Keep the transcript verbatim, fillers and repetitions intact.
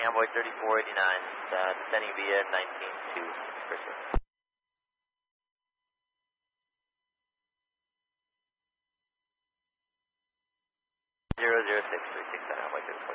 Amboy thirty-four eighty-nine, uh, descending via nineteen two, Christmas. zero zero six three six on Amboy thirty-four.